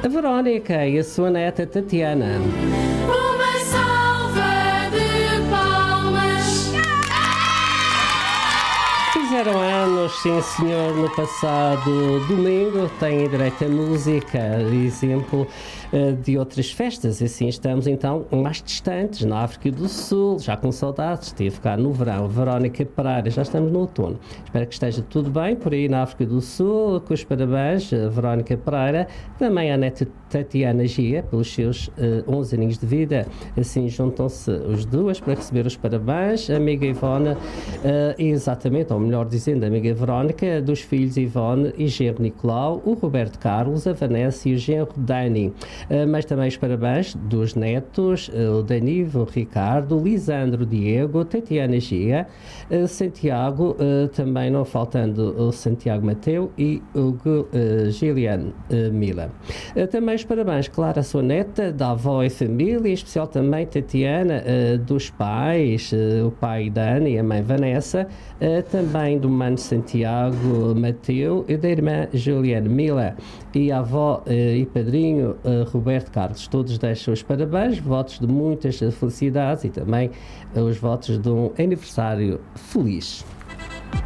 a Verónica e a sua neta Tatiana. Uma salva de palmas. Fizeram anos, sim senhor, no passado domingo, têm direito a música, exemplo de outras festas, assim estamos então mais distantes, na África do Sul, já com saudades, esteve cá no verão, Verónica Pereira, já estamos no outono, espero que esteja tudo bem por aí na África do Sul, com os parabéns, a Verónica Pereira, também a neta Tatiana Gia, pelos seus 11 aninhos de vida, assim juntam-se os duas para receber os parabéns, a amiga Ivone, exatamente, ou melhor dizendo, a amiga Verónica, dos filhos Ivone e genro Nicolau, o Roberto Carlos, a Vanessa e o genro Dani. Mas também os parabéns dos netos, o Danivo, o Ricardo, o Lisandro, o Diego, Tatiana Gia, Santiago, também não faltando o Santiago Mateu e o Gilian Mila. Também os parabéns, claro, à sua neta, da avó e família, em especial também Tatiana, dos pais, o pai Dani e a mãe Vanessa, também do mano Santiago Mateu e da irmã Juliana Mila e a avó e padrinho Roberto Carlos. Todos deixam os parabéns, votos de muitas felicidades e também os votos de um aniversário feliz.